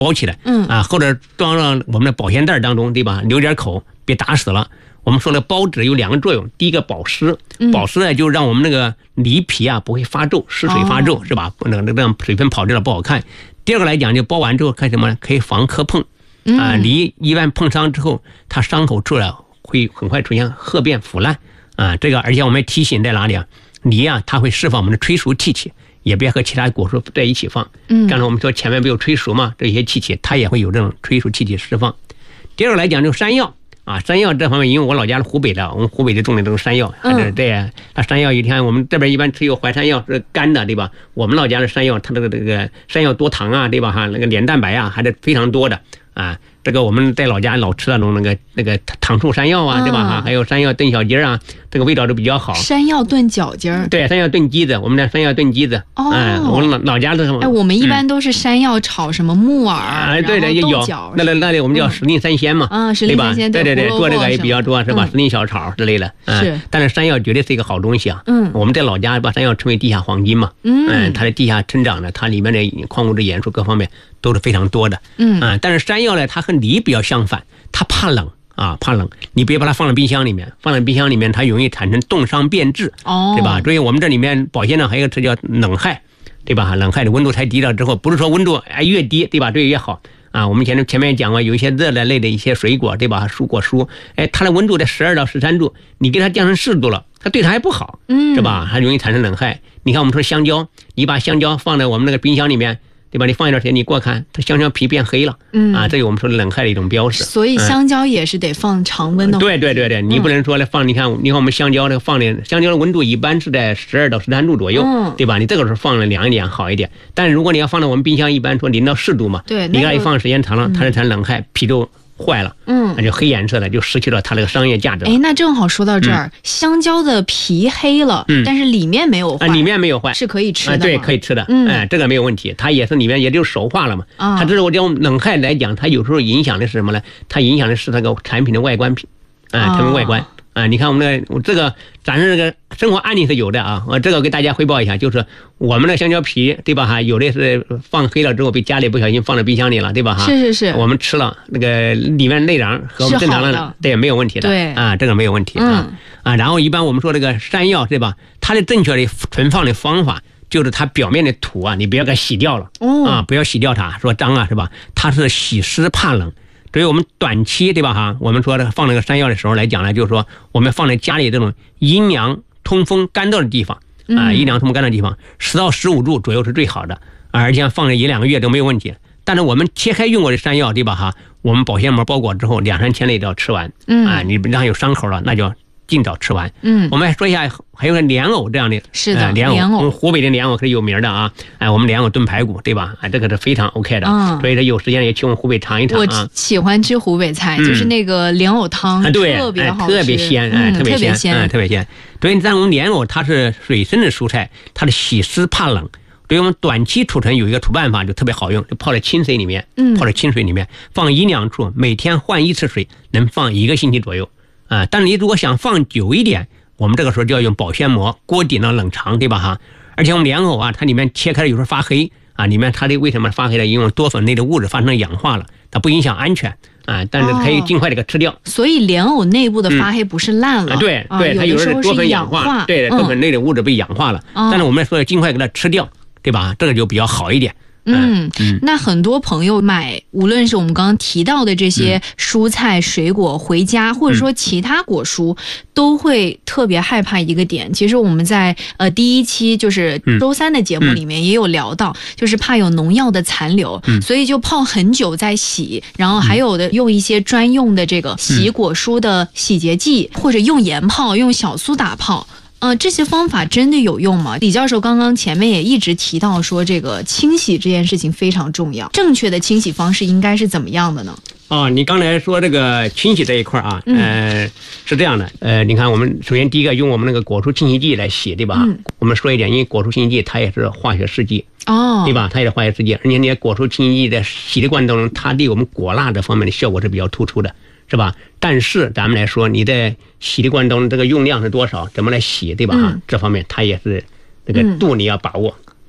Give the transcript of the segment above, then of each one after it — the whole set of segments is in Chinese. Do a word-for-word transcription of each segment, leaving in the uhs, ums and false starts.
包起来，嗯啊，或者装上我们的保鲜袋当中，对吧？留点口，别打死了。我们说的包纸有两个作用，第一个保湿，保湿呢就让我们那个梨皮啊不会发皱，湿水发皱、哦、是吧？那个那样水分跑掉了不好看。第二个来讲，就包完之后看什么呢？可以防磕碰，啊，梨一般碰伤之后，它伤口处了会很快出现褐变腐烂啊。这个而且我们提醒在哪里啊？梨啊，它会释放我们的催熟气体，也别和其他果蔬在一起放。嗯，刚才我们说前面不有催熟嘛，这些气体它也会有这种催熟气体释放。第二个来讲，就山药。啊，山药这方面，因为我老家是湖北的，我们湖北的种的这种山药，还是这，它山药一天我们这边一般吃有淮山药是干的，对吧？我们老家的山药，它这个这个山药多糖啊，对吧？哈，那个链蛋白啊，还是非常多的啊。这个我们在老家老吃那种那个那个糖醋山药啊，对吧？哈，还有山药炖小鸡啊，这个味道都比较好。 山药炖饺鸡儿， 对，山药炖鸡子，我们的山药炖鸡子。哦，哎，我们老老家的什么？ 哎，我们一般都是山药炒什么木耳， 哎，对的，也有。那那那里我们叫时令三鲜嘛， 啊，时令三鲜， 对对对，做这个也比较多，是吧？时令小炒之类的。是，但是山药绝对是一个好东西啊。嗯，我们在老家把山药称为地下黄金嘛。嗯，它的地下生长的，它里面的矿物质、元素各方面都是非常多的。嗯，啊，但是山药呢，它和梨比较相反。它怕冷啊，怕冷，你别把它放在冰箱里面，放在冰箱里面它容易产生冻伤变质，哦，对吧？所以我们这里面保鲜呢还有一个词叫冷害，对吧？冷害的温度太低了之后，不是说温度哎越低，对吧？这越好啊。我们前面前面讲过，有一些热带类的一些水果，对吧？蔬果蔬，哎，它的温度在十二到十三度，你给它降成四度了，它对它还不好，嗯，是吧？还容易产生冷害。你看我们说香蕉，你把香蕉放在我们那个冰箱里面。对吧？你放一段时间，你过看，它香蕉皮变黑了，嗯啊，这是我们说的冷害的一种标识。 所以香蕉也是得放常温的、嗯。 对对对对，你不能说来放，你看，你看我们香蕉这个放的，香蕉的温度一般是在十二到十三度左右，嗯，对吧？你这个时候放了凉一点好一点。但是如果你要放到我们冰箱，一般说零到四度嘛，对，你要一放时间长了，它就产冷害，皮就坏了，嗯，那就黑颜色的，就失去了它这个商业价值。 哎，那正好说到这儿，嗯、香蕉的皮黑了，嗯，但是里面没有坏， 啊，里面没有坏， 是可以吃的、 啊，对，可以吃的，嗯，哎，这个没有问题，它也是里面也就熟化了嘛，啊，它这种这种冷害来讲，它有时候影响的是什么呢？它影响的是那个产品的外观品，啊，产品外观。啊啊，你看我们的我这个咱这个生活案例是有的啊，我这个给大家汇报一下，就是我们的香蕉皮，对吧哈？有的是放黑了之后被家里不小心放在冰箱里了，对吧哈？ 是是是。 我们吃了那个里面内瓤和我们正常的，对，没有问题的。 对啊， 这个没有问题啊、嗯、啊。然后一般我们说这个山药，对吧？它的正确的存放的方法就是它表面的土啊，你不要给它洗掉了，哦、啊，不要洗掉它，说脏啊，是吧？它是喜湿怕冷。所以我们短期对吧哈，我们说的放那个山药的时候来讲呢，就是说我们放在家里这种阴凉通风干燥的地方啊，阴凉通风干燥的地方，十到十五度左右是最好的，而且放了一两个月都没有问题。但是我们切开用过的山药对吧哈，我们保鲜膜包裹之后两三天内都要吃完，嗯啊，你让有伤口了那就尽早吃完。嗯，我们还说一下，还有个莲藕这样的， 是的， 呃、莲藕， 我们湖北的莲藕可是有名的啊。哎，我们莲藕炖排骨，对吧？哎，这个是非常 OK 的。嗯，所以说有时间也去我们湖北尝一尝啊。 我喜欢吃湖北菜，嗯、就是那个莲藕汤， 啊、对， 特别好吃， 哎、特别鲜，哎， 嗯、 特别鲜， 鲜， 嗯，特别鲜。所以咱我们莲藕它是水生的蔬菜，它的喜湿怕冷。所以我们短期储存有一个土办法就特别好用，就泡在清水里面，嗯，泡在清水里面，放阴凉处，每天换一次水，能放一个星期左右啊。但是你如果想放久一点，我们这个时候就要用保鲜膜锅底呢冷藏，对吧哈？而且我们莲藕啊，它里面切开了有时候发黑啊，里面它的为什么发黑了？因为多酚类的物质发生氧化了，它不影响安全啊，但是可以尽快的给它吃掉。哦、 所以莲藕内部的发黑不是烂了， 嗯、对对，它有时候多酚氧化， 对多酚类的物质被氧化了，嗯、但是我们说要尽快给它吃掉，对吧？这个就比较好一点。 嗯, 嗯，那很多朋友买，无论是我们刚刚提到的这些蔬菜、水果回家，或者说其他果蔬，都会特别害怕一个点。其实我们在呃第一期就是周三的节目里面也有聊到，就是怕有农药的残留，所以就泡很久再洗，然后还有的用一些专用的这个洗果蔬的洗洁剂，或者用盐泡、用小苏打泡。呃，这些方法真的有用吗？李教授刚刚前面也一直提到说，这个清洗这件事情非常重要，正确的清洗方式应该是怎么样的呢？ 哦，你刚才说这个清洗这一块啊，嗯、呃，是这样的，呃，你看我们首先第一个用我们那个果蔬清洗剂来洗，对吧？嗯、我们说一点，因为果蔬清洗剂它也是化学试剂，哦，对吧？它也是化学试剂，而且那果蔬清洗剂在洗的过程当中，它对我们果蜡这方面的效果是比较突出的。是吧？但是咱们来说，你在洗的过程中，这个用量是多少？怎么来洗，对吧？嗯、这方面它也是这个度你要把握，嗯、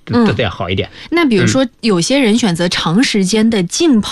这这要好一点。 那比如说有些人选择长时间的浸泡